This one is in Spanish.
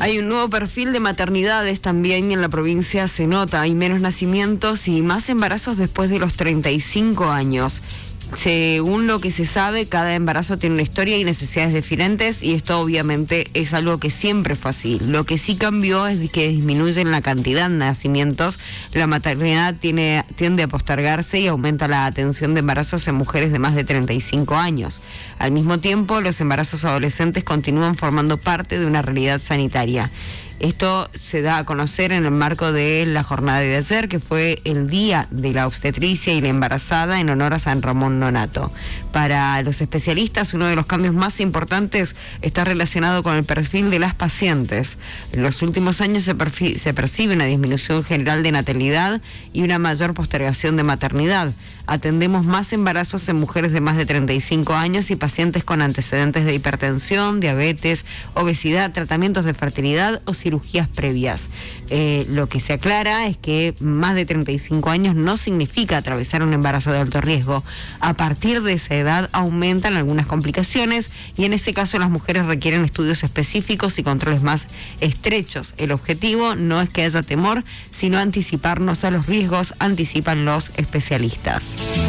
Hay un nuevo perfil de maternidades también en la provincia, se nota, hay menos nacimientos y más embarazos después de los 35 años. Según lo que se sabe, cada embarazo tiene una historia y necesidades diferentes y esto obviamente es algo que siempre fue así. Lo que sí cambió es que disminuyen la cantidad de nacimientos, la maternidad tiende a postergarse y aumenta la atención de embarazos en mujeres de más de 35 años. Al mismo tiempo, los embarazos adolescentes continúan formando parte de una realidad sanitaria. Esto se da a conocer en el marco de la jornada de ayer, que fue el Día de la Obstetricia y la Embarazada en honor a San Ramón Nonnato. Para los especialistas, uno de los cambios más importantes está relacionado con el perfil de las pacientes. En los últimos años se percibe una disminución general de natalidad y una mayor postergación de maternidad. Atendemos más embarazos en mujeres de más de 35 años y pacientes con antecedentes de hipertensión, diabetes, obesidad, tratamientos de fertilidad o cirugías previas. Lo que se aclara es que más de 35 años no significa atravesar un embarazo de alto riesgo. A partir de esa edad aumentan algunas complicaciones y en ese caso las mujeres requieren estudios específicos y controles más estrechos. El objetivo no es que haya temor, sino anticiparnos a los riesgos, anticipan los especialistas.